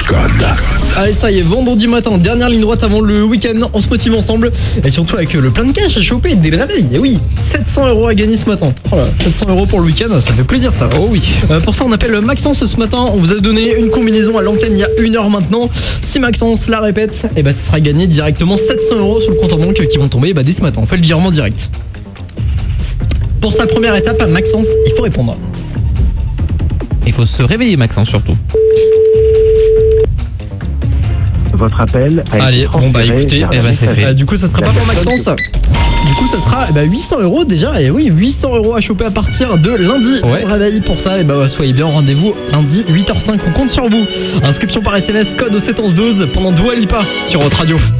code. Allez, ça y est, vendredi matin, dernière ligne droite avant le week-end, on se motive ensemble et surtout avec le plein de cash à choper dès le réveil. Et oui, 700 € à gagner ce matin. Oh là, 700 € pour le week-end, ça fait plaisir ça. Oh oui. Pour ça, on appelle Maxence ce matin. On vous a donné une combinaison à l'antenne il y a 1 heure maintenant. Si Maxence la répète, ça sera gagné directement 700 € sur le compte en banque qui vont tomber dès ce matin. On fait le virement direct. Pour sa première étape, Maxence, il faut répondre. Il faut se réveiller, Maxence, surtout. Votre appel a Allez, été bon transféré écoutez, vers c'est fait. du coup ça sera pas pour Maxence. Du coup ça sera 800 € déjà. Et oui, 800 € à choper à partir de lundi. Ouais. On réveille pour ça. Et soyez bien au rendez-vous lundi 8h05. On compte sur vous. Inscription par SMS, code au 71112 pendant Dua Lipa sur votre radio.